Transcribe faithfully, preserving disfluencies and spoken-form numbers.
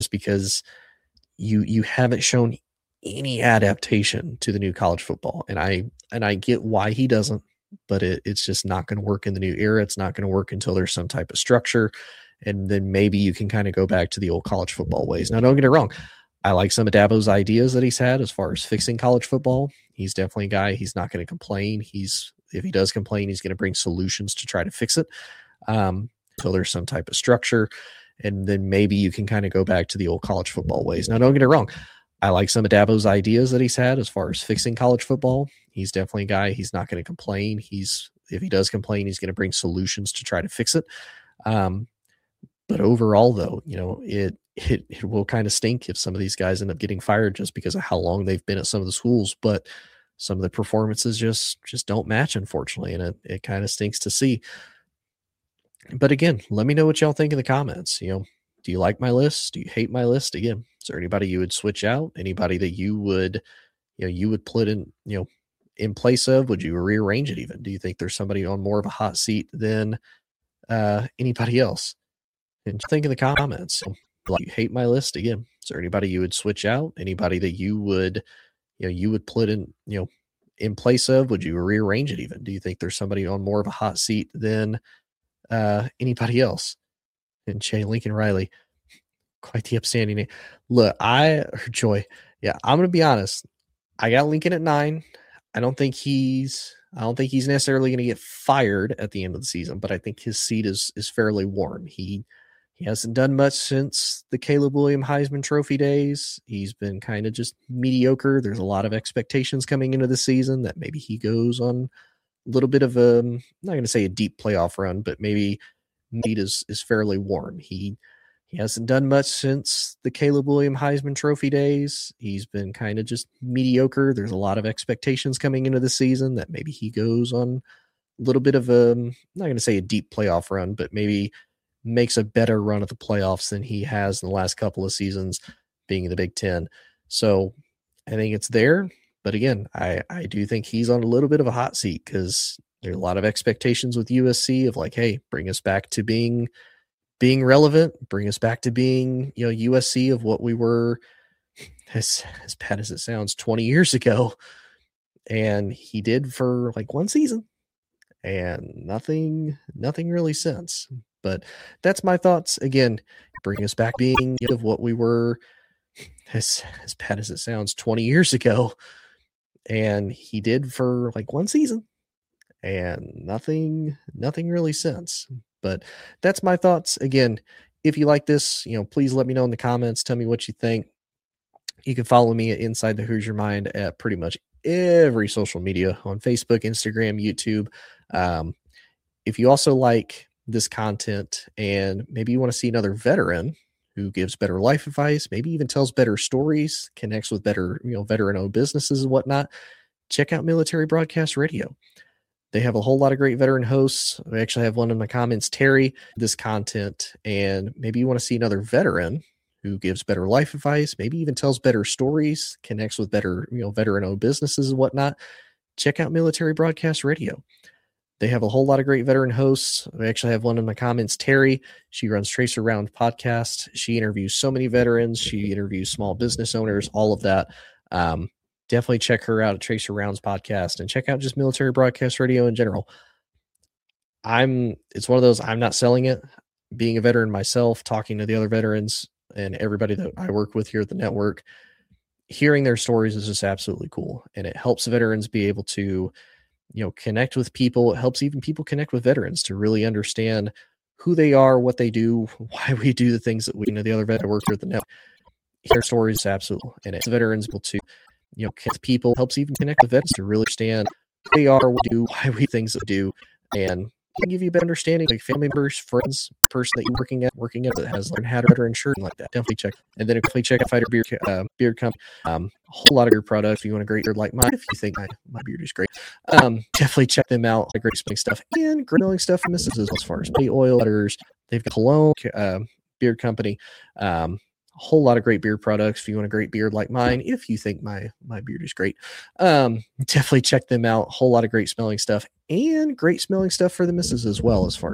just because you you haven't shown any adaptation to the new college football. And I and I get why he doesn't, but it, it's just not going to work in the new era. It's not going to work until there's some type of structure. And then maybe you can kind of go back to the old college football ways. Now, don't get it wrong. I like some of Dabo's ideas that he's had as far as fixing college football. He's definitely a guy. He's not going to complain. He's if he does complain, he's going to bring solutions to try to fix it. Um, so there's some type of structure. And then maybe you can kind of go back to the old college football ways. Now, don't get it wrong. I like some of Dabo's ideas that he's had as far as fixing college football. He's definitely a guy. He's not going to complain. He's if he does complain, he's going to bring solutions to try to fix it. Um, but overall, though, you know, it it it will kind of stink if some of these guys end up getting fired just because of how long they've been at some of the schools. But some of the performances just just don't match, unfortunately, and it it kind of stinks to see. But again, let me know what y'all think in the comments. You know, do you like my list? Do you hate my list? Again, is there anybody you would switch out? Anybody that you would, you know, you would put in, you know, in place of? Would you rearrange it even? Do you think there's somebody on more of a hot seat than uh, anybody else? And think in the comments. Do you hate my list? Again, is there anybody you would switch out? Anybody that you would, you know, you would put in, you know, in place of? Would you rearrange it even? Do you think there's somebody on more of a hot seat than uh, anybody else? And Jay Lincoln Riley, quite the upstanding name. Look, I, Joy, yeah, I'm going to be honest. I got Lincoln at nine. I don't think he's, I don't think he's necessarily going to get fired at the end of the season, but I think his seat is, is fairly warm. He, he hasn't done much since the Caleb Williams Heisman Trophy days. He's been kind of just mediocre. There's a lot of expectations coming into the season that maybe he goes on a little bit of a, I'm not going to say a deep playoff run, but maybe meat is, is fairly warm. He, he hasn't done much since the Caleb Williams Heisman Trophy days. He's been kind of just mediocre. There's a lot of expectations coming into the season that maybe he goes on a little bit of a, I'm not going to say a deep playoff run, but maybe makes a better run at the playoffs than he has in the last couple of seasons being in the Big Ten. So I think it's there. But again, I, I do think he's on a little bit of a hot seat because there's a lot of expectations with U S C of like, hey, bring us back to being being relevant, bring us back to being, you know, U S C of what we were, as, as bad as it sounds, twenty years ago. And he did for like one season and nothing, nothing really since. But that's my thoughts. Again, bring us back being of what we were, as, as bad as it sounds, twenty years ago. And he did for like one season and nothing, nothing really since. But that's my thoughts. Again, if you like this, you know, please let me know in the comments. Tell me what you think. You can follow me at Inside the Hoosier Mind at pretty much every social media on Facebook, Instagram, YouTube. Um, if you also like this content and maybe you want to see another veteran who gives better life advice, maybe even tells better stories, connects with better, you know, veteran-owned businesses and whatnot, check out Military Broadcast Radio. They have a whole lot of great veteran hosts. I actually have one in my comments, Terry, this content, and maybe you want to see another veteran who gives better life advice, maybe even tells better stories, connects with better, you know, veteran-owned businesses and whatnot, check out Military Broadcast Radio. They have a whole lot of great veteran hosts. I actually have one in my comments, Terry. She runs Tracer Round Podcast. She interviews so many veterans. She interviews small business owners, all of that. Um, definitely check her out at Tracer Rounds Podcast and check out just Military Broadcast Radio in general. I'm, it's one of those, I'm not selling it. Being a veteran myself, talking to the other veterans and everybody that I work with here at the network, hearing their stories is just absolutely cool. And it helps veterans be able to, you know, connect with people. It helps even people connect with veterans to really understand who they are, what they do, why we do the things that we, you know, the other vet work here at the network. Hear stories, absolutely. And it's veterans able to, you know, connect with people, helps even connect with veterans to really understand who they are, what we do, why we do things that we do, and can give you a better understanding, like family members, friends, person that you're working at, working at that has learned how to veteran shirt and like that. Definitely check. And then definitely check out Fighter Beard, uh, Beard Company. Um, a whole lot of your products. If you want a great beard like mine, if you think my, my beard is great, um, definitely check them out. Great smelling stuff and great smelling stuff from Missus as far as body oil, butters. They've got cologne, uh, Beard Company. Um, a whole lot of great beard products. If you want a great beard like mine, if you think my my beard is great, um, definitely check them out. A whole lot of great smelling stuff and great smelling stuff for the missus as well as far